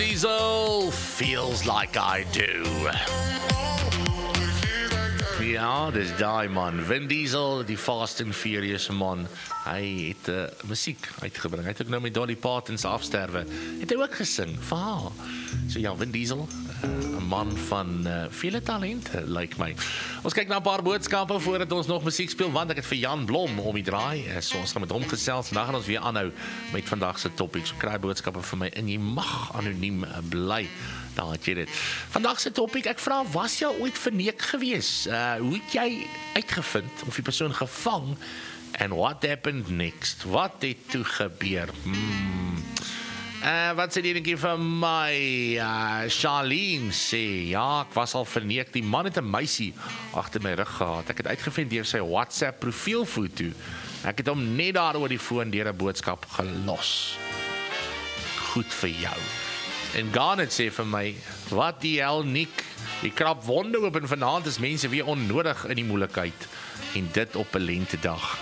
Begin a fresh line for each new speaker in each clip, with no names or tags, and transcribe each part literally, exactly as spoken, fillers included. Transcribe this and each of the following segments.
Diesel feels like I do. Ja, dis daai man, Vin Diesel, die Fast and Furious man. Hy het uh, musiek uitgebring. Hy het ook nou met Dolly Parton se afsterwe. Het hy ook gesing vir haar. So ja, Vin Diesel, 'n uh, man van uh, vele talente, lyk my. Ons kyk na 'n paar boodskappe voordat ons nog musiek speel, want ek het vir Jan Blom om die draai. So ons gaan met hom gesels. Dan gaan ons weer aanhou met vandag se topics. So kry boodskappe vir my en jy mag anoniem bly. Dan het jy dit. Vandag se topik, ek vra, was jy ooit verneek gewees? Uh, hoe het jy uitgevind of die persoon gevang? And what happened next? Wat het toe gebeur? Hmm. Uh, wat sê die dingetjie van my? Uh, Charlene sê, ja, ek was al verneek. Die man het 'n meisie agter my rug gehad. Ek het uitgevind deur sy WhatsApp profielfoto. Ek het hom net daar oor die foon deur 'n boodskap gelos. Goed vir jou. En Garnet sê vir my, wat die hel, Nick, die krap wonde open vanaand is mense weer onnodig in die moeilikheid, en dit op 'n lentedag.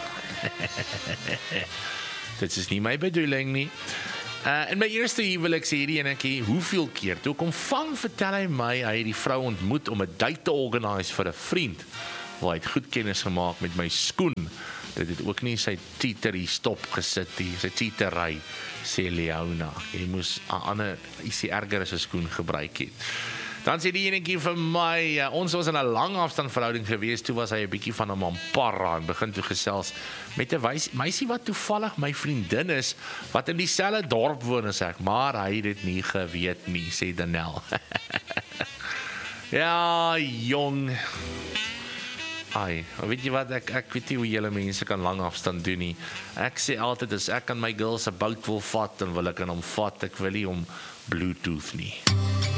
Dit is nie my bedoeling nie. Uh, in my eerste huwelik sê hierdie enetjie, hoeveel keer, toe ek hom vang, vertel hy my, hy het die vrou ontmoet om 'n date te organise vir 'n vriend, waar hy het goed kennis gemaak met my skoen. Dit het ook nie sy tieterie stop gesit nie, sy tietery, sê Leona. Jy moes 'n ander, ietsie erger as 'n skoen gebruik het. Dan sê die enetjie vir my, uh, ons was in 'n lang afstand verhouding gewees, toe was hy 'n bietjie van 'n mampara en begin toe gesels met 'n meisie wat toevallig my vriendin is, wat in dieselfde dorp woon as ek, maar hy het dit nie geweet nie, sê Danel. Ja, jong. Ai, weet jy wat, ek, ek weet nie hoe julle mense kan lang afstand doen nie. Ek sê altyd, as ek aan my girl se bout wil vat, dan wil ek aan hom vat, ek wil nie om Bluetooth nie.